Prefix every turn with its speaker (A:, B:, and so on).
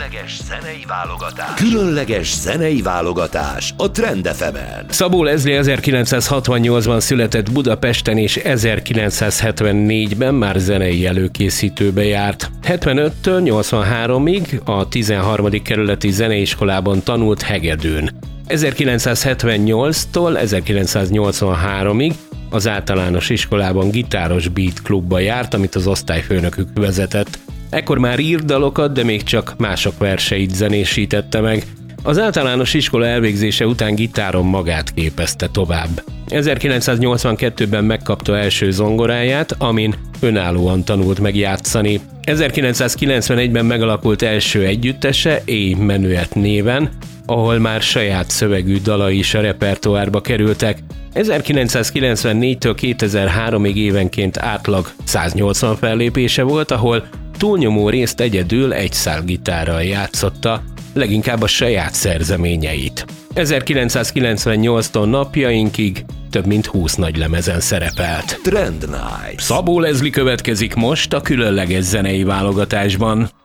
A: Különleges zenei válogatás. Különleges zenei válogatás a Trend FM-en.
B: Szabó Leslie 1968-ban született Budapesten, és 1974-ben már zenei előkészítőbe járt. 75-től 83-ig a 13. kerületi zeneiskolában tanult hegedűn. 1978-tól 1983-ig az általános iskolában gitáros beat klubba járt, amit az osztályfőnökük vezetett. Ekkor már írt dalokat, de még csak mások verseit zenésítette meg. Az általános iskola elvégzése után gitáron magát képezte tovább. 1982-ben megkapta első zongoráját, amin önállóan tanult meg játszani. 1991-ben megalakult első együttese, A Menuet néven, ahol már saját szövegű dalai is a repertoárba kerültek. 1994-től 2003-ig évenként átlag 180 fellépése volt, ahol túlnyomó részt egyedül egy szálgitárral játszotta, leginkább a saját szerzeményeit. 1998-tól napjainkig több mint 20 nagylemezen szerepelt.
A: Trend Night.
B: Szabó Leslie következik most a különleges zenei válogatásban.